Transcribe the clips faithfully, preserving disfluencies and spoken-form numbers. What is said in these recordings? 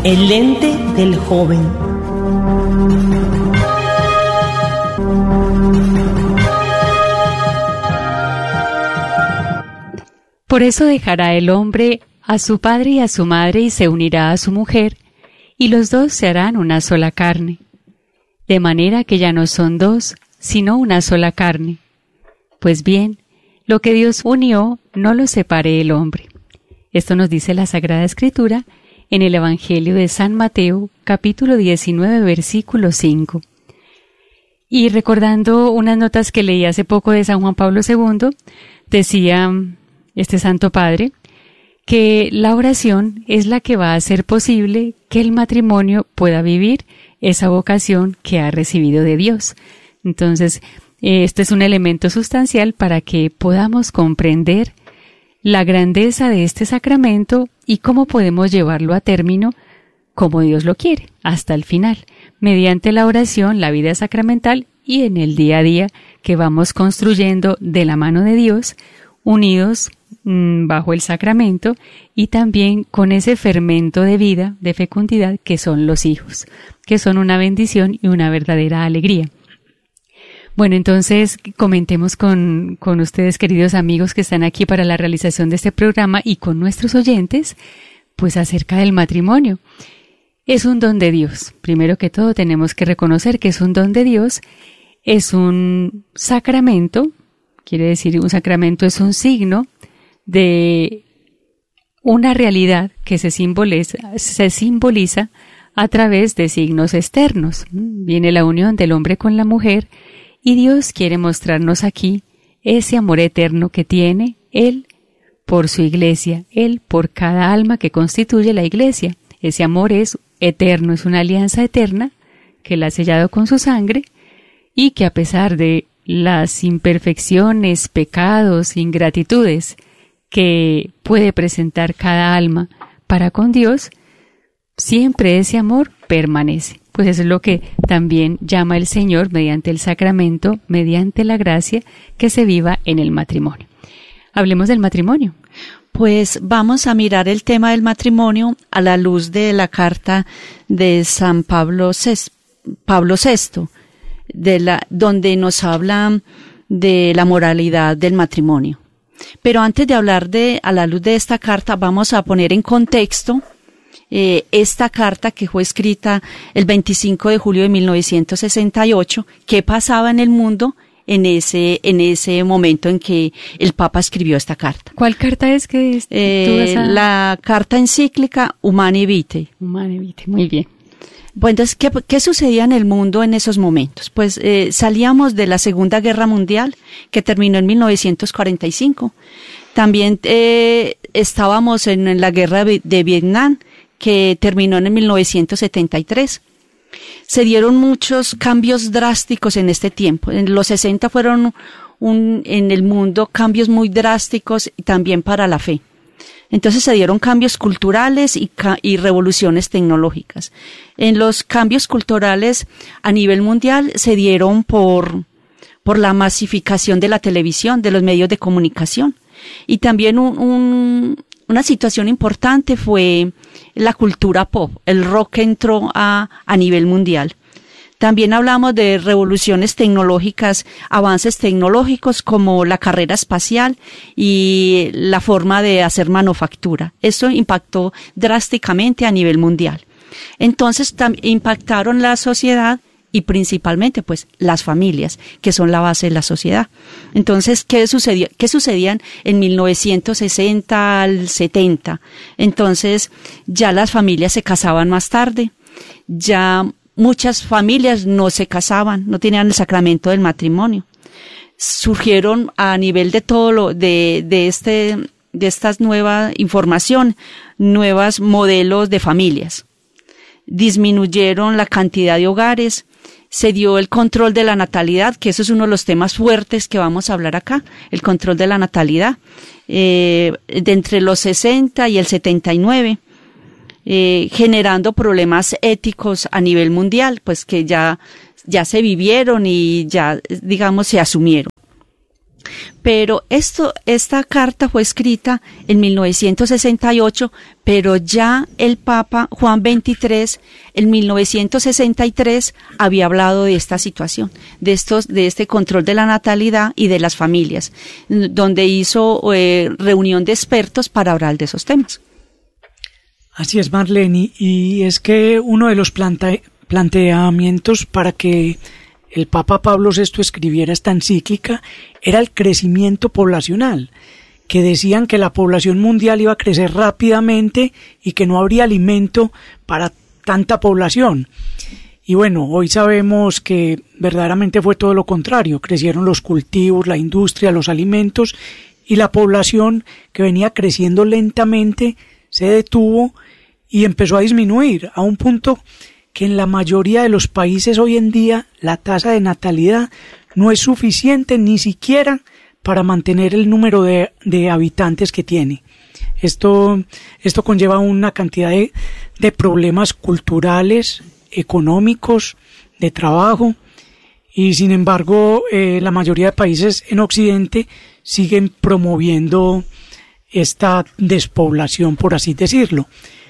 El lente del joven. Por eso dejará el hombre a su padre y a su madre y se unirá a su mujer, y los dos se harán una sola carne. De manera que ya no son dos, sino una sola carne. Pues bien, lo que Dios unió, no lo separe el hombre. Esto nos dice la Sagrada Escritura en el Evangelio de San Mateo, capítulo diecinueve, versículo cinco. Y recordando unas notas que leí hace poco de San Juan Pablo segundo, decía este Santo Padre que la oración es la que va a hacer posible que el matrimonio pueda vivir esa vocación que ha recibido de Dios. Entonces, este es un elemento sustancial para que podamos comprender la grandeza de este sacramento y cómo podemos llevarlo a término como Dios lo quiere, hasta el final, mediante la oración, la vida sacramental y en el día a día que vamos construyendo de la mano de Dios, unidos mmm, bajo el sacramento y también con ese fermento de vida, de fecundidad que son los hijos, que son una bendición y una verdadera alegría. Bueno, entonces comentemos con, con ustedes, queridos amigos que están aquí para la realización de este programa y con nuestros oyentes, pues acerca del matrimonio. Es un don de Dios. Primero que todo tenemos que reconocer que es un don de Dios, es un sacramento, quiere decir un sacramento es un signo de una realidad que se simboliza, se simboliza a través de signos externos. Viene la unión del hombre con la mujer, y Dios quiere mostrarnos aquí ese amor eterno que tiene Él por su iglesia, Él por cada alma que constituye la iglesia. Ese amor es eterno, es una alianza eterna que Él ha sellado con su sangre y que a pesar de las imperfecciones, pecados, ingratitudes que puede presentar cada alma para con Dios, siempre ese amor permanece. Pues eso es lo que también llama el Señor mediante el sacramento, mediante la gracia que se viva en el matrimonio. Hablemos del matrimonio. Pues vamos a mirar el tema del matrimonio a la luz de la carta de San Pablo sexto, de la, donde nos habla de la moralidad del matrimonio. Pero antes de hablar de, a la luz de esta carta, vamos a poner en contexto Eh, esta carta que fue escrita el veinticinco de julio de mil novecientos sesenta y ocho, ¿qué pasaba en el mundo en ese en ese momento en que el Papa escribió esta carta? ¿Cuál carta es que es? Eh, a... La carta encíclica Humanae Vitae. Humanae Vitae, muy bien. Bueno, entonces, ¿qué, qué sucedía en el mundo en esos momentos? Pues eh, salíamos de la Segunda Guerra Mundial, que terminó en mil novecientos cuarenta y cinco. También eh, estábamos en, en la guerra de, de Vietnam, que terminó en mil novecientos setenta y tres. Se dieron muchos cambios drásticos en este tiempo. En los sesenta fueron un, en el mundo cambios muy drásticos y también para la fe. Entonces se dieron cambios culturales y, y revoluciones tecnológicas. En los cambios culturales a nivel mundial se dieron por, por la masificación de la televisión, de los medios de comunicación. Y también un, un Una situación importante fue la cultura pop. El rock entró a, a nivel mundial. También hablamos de revoluciones tecnológicas, avances tecnológicos como la carrera espacial y la forma de hacer manufactura. Eso impactó drásticamente a nivel mundial. Entonces tam- impactaron la sociedad y principalmente pues las familias, que son la base de la sociedad. Entonces, ¿qué sucedió? ¿Qué sucedían en mil novecientos sesenta al setenta? Entonces, ya las familias se casaban más tarde, ya muchas familias no se casaban, no tenían el sacramento del matrimonio. Surgieron a nivel de todo lo, de, de este, de estas nuevas información, nuevos modelos de familias. Disminuyeron la cantidad de hogares, se dio el control de la natalidad, que eso es uno de los temas fuertes que vamos a hablar acá, el control de la natalidad, eh, de entre los sesenta y el setenta y nueve, eh, generando problemas éticos a nivel mundial, pues que ya, ya se vivieron y ya, digamos, se asumieron. pero esto, esta carta fue escrita en mil novecientos sesenta y ocho, pero ya el Papa Juan veintitrés en mil novecientos sesenta y tres había hablado de esta situación, de estos, de este control de la natalidad y de las familias, donde hizo eh, reunión de expertos para hablar de esos temas. Así es, Marlene, y es que uno de los plante- planteamientos para que el Papa Pablo sexto escribiera esta encíclica era el crecimiento poblacional, que decían que la población mundial iba a crecer rápidamente y que no habría alimento para tanta población. Y bueno, hoy sabemos que verdaderamente fue todo lo contrario, crecieron los cultivos, la industria, los alimentos, y la población, que venía creciendo lentamente, se detuvo y empezó a disminuir a un punto que en la mayoría de los países hoy en día la tasa de natalidad no es suficiente ni siquiera para mantener el número de, de habitantes que tiene. Esto, esto conlleva una cantidad de, de problemas culturales, económicos, de trabajo, y sin embargo eh, la mayoría de países en Occidente siguen promoviendo esta despoblación, por así decirlo.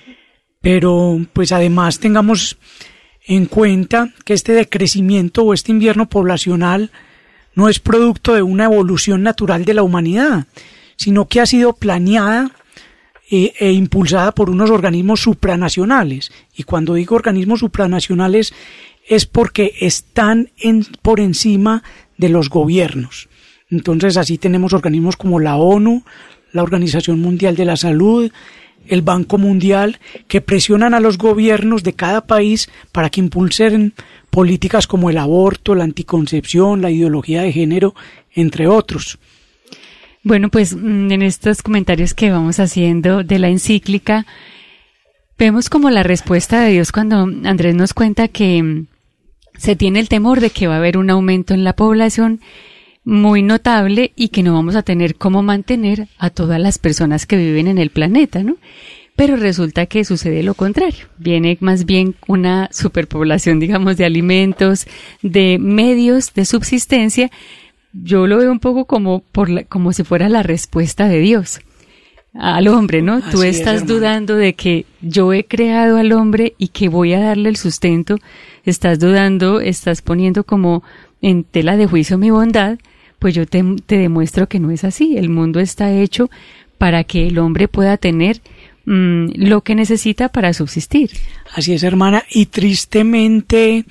Pero pues además tengamos en cuenta que este decrecimiento o este invierno poblacional no es producto de una evolución natural de la humanidad, sino que ha sido planeada e, e impulsada por unos organismos supranacionales. Y cuando digo organismos supranacionales es porque están en, por encima de los gobiernos. Entonces así tenemos organismos como la ONU, la Organización Mundial de la Salud, el Banco Mundial, que presionan a los gobiernos de cada país para que impulsen políticas como el aborto, la anticoncepción, la ideología de género, entre otros. Bueno, pues en estos comentarios que vamos haciendo de la encíclica, vemos como la respuesta de Dios cuando Andrés nos cuenta que se tiene el temor de que va a haber un aumento en la población muy notable y que no vamos a tener cómo mantener a todas las personas que viven en el planeta, ¿no? Pero resulta que sucede lo contrario. Viene más bien una superpoblación, digamos, de alimentos, de medios de subsistencia. Yo lo veo un poco como por la, como si fuera la respuesta de Dios al hombre, ¿no? Así Tú estás es, dudando de que yo he creado al hombre y que voy a darle el sustento. Estás dudando, estás poniendo como en tela de juicio mi bondad. Pues yo te, te demuestro que no es así. El mundo está hecho para que el hombre pueda tener mmm, lo que necesita para subsistir. Así es, hermana, y tristemente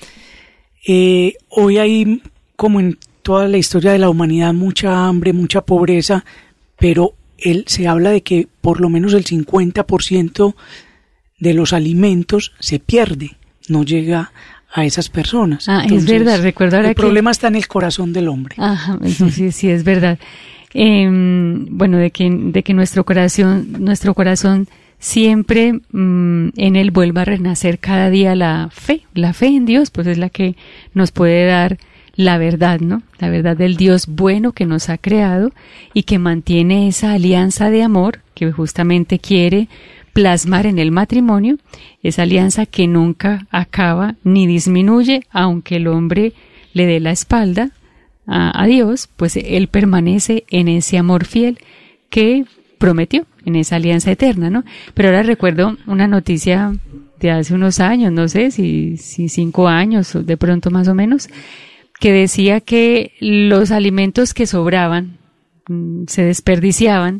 eh, hoy hay, como en toda la historia de la humanidad, mucha hambre, mucha pobreza, pero él, se habla de que por lo menos el cincuenta por ciento de los alimentos se pierde, no llega a esas personas. Ah, Entonces, es verdad, recuerdo ahora el que... problema está en el corazón del hombre. Ajá, eso sí, sí es verdad. Eh, bueno, de que, de que nuestro corazón, nuestro corazón siempre mmm, en él vuelva a renacer cada día la fe, la fe en Dios, pues es la que nos puede dar la verdad, ¿no? La verdad del Dios bueno que nos ha creado y que mantiene esa alianza de amor que justamente quiere plasmar en el matrimonio, esa alianza que nunca acaba ni disminuye, aunque el hombre le dé la espalda a, a Dios, pues él permanece en ese amor fiel que prometió, en esa alianza eterna, ¿no? Pero ahora recuerdo una noticia de hace unos años, no sé si, si cinco años, de pronto más o menos, que decía que los alimentos que sobraban, se desperdiciaban,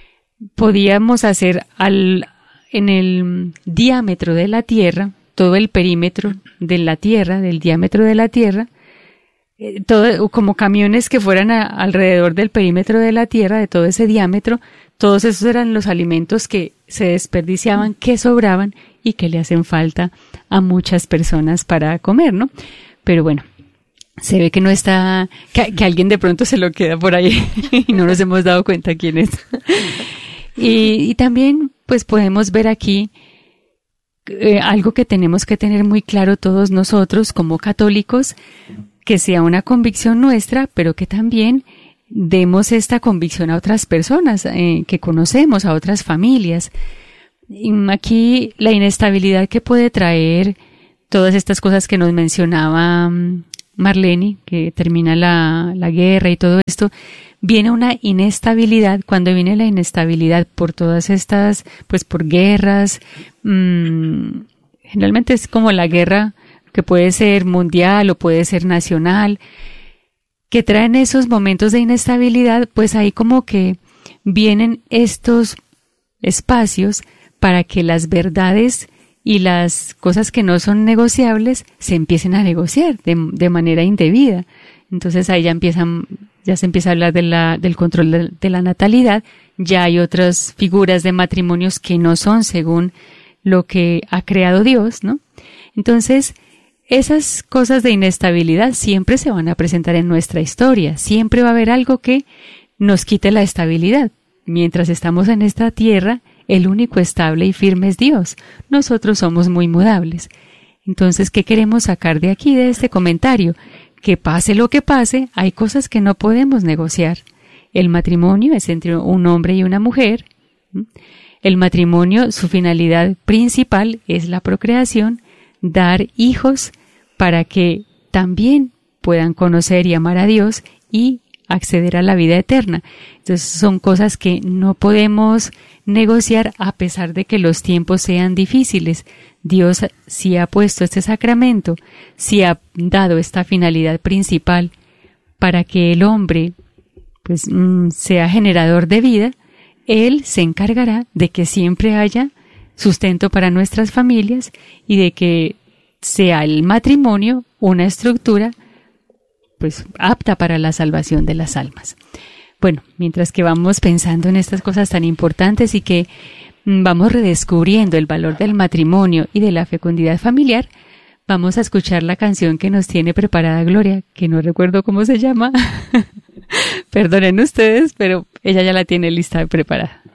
podíamos hacer al en el diámetro de la Tierra, todo el perímetro de la Tierra, del diámetro de la Tierra, eh, todo, como camiones que fueran a, alrededor del perímetro de la Tierra, de todo ese diámetro, todos esos eran los alimentos que se desperdiciaban, que sobraban y que le hacen falta a muchas personas para comer, ¿no? Pero bueno, se ve que no está, que, que alguien de pronto se lo queda por ahí y no nos hemos dado cuenta quién es. Y, y también, pues podemos ver aquí eh, algo que tenemos que tener muy claro todos nosotros como católicos, que sea una convicción nuestra, pero que también demos esta convicción a otras personas eh, que conocemos, a otras familias. Y aquí la inestabilidad que puede traer todas estas cosas que nos mencionaba Marlene, que termina la, la guerra y todo esto, viene una inestabilidad. Cuando viene la inestabilidad por todas estas, pues por guerras, mmm, generalmente es como la guerra que puede ser mundial o puede ser nacional, que traen esos momentos de inestabilidad, pues ahí como que vienen estos espacios para que las verdades y las cosas que no son negociables se empiecen a negociar de, de manera indebida. Entonces ahí ya empiezan, ya se empieza a hablar de la, del control de, de la natalidad, ya hay otras figuras de matrimonios que no son según lo que ha creado Dios, ¿no? Entonces, esas cosas de inestabilidad siempre se van a presentar en nuestra historia, siempre va a haber algo que nos quite la estabilidad. Mientras estamos en esta tierra, el único estable y firme es Dios. Nosotros somos muy mudables. Entonces, ¿qué queremos sacar de aquí, de este comentario? Que pase lo que pase, hay cosas que no podemos negociar. El matrimonio es entre un hombre y una mujer. El matrimonio, su finalidad principal es la procreación, dar hijos para que también puedan conocer y amar a Dios y acceder a la vida eterna. Entonces son cosas que no podemos negociar a pesar de que los tiempos sean difíciles. Dios sí ha puesto este sacramento, sí ha dado esta finalidad principal para que el hombre pues mm, sea generador de vida. Él se encargará de que siempre haya sustento para nuestras familias y de que sea el matrimonio una estructura pues apta para la salvación de las almas. Bueno, mientras que vamos pensando en estas cosas tan importantes y que mm, vamos redescubriendo el valor del matrimonio y de la fecundidad familiar, vamos a escuchar la canción que nos tiene preparada Gloria, que no recuerdo cómo se llama. Perdonen ustedes, pero ella ya la tiene lista y preparada.